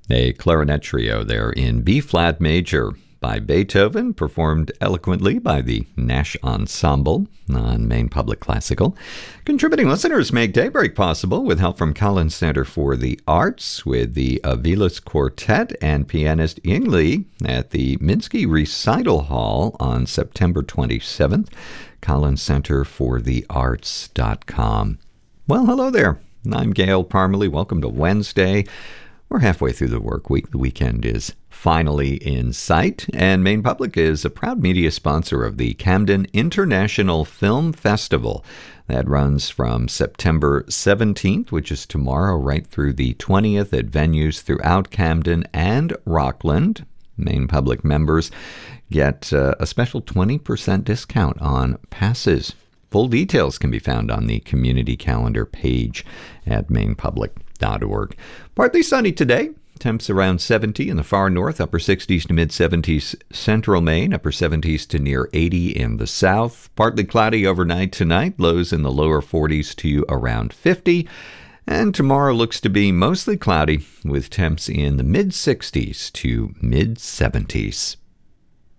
A clarinet trio there in B-flat major by Beethoven, performed eloquently by the Nash Ensemble on Maine Public Classical. Contributing listeners make Daybreak possible with help from Collins Center for the Arts, with the Aviles Quartet and pianist Ying Li at the Minsky Recital Hall on September 27th. CollinsCenterfortheArts.com. Well, hello there. I'm Gail Parmalee. Welcome to Wednesday. We're halfway through the work week. The weekend is finally in sight, and Maine Public is a proud media sponsor of the Camden International Film Festival. That runs from September 17th, which is tomorrow, right through the 20th at venues throughout Camden and Rockland. Maine Public members get a special 20% discount on passes. Full details can be found on the community calendar page at mainepublic.org. Partly sunny today. Temps around 70 in the far north, upper 60s to mid-70s central Maine, upper 70s to near 80 in the south. Partly cloudy overnight tonight, lows in the lower 40s to around 50. And tomorrow looks to be mostly cloudy with temps in the mid-60s to mid-70s.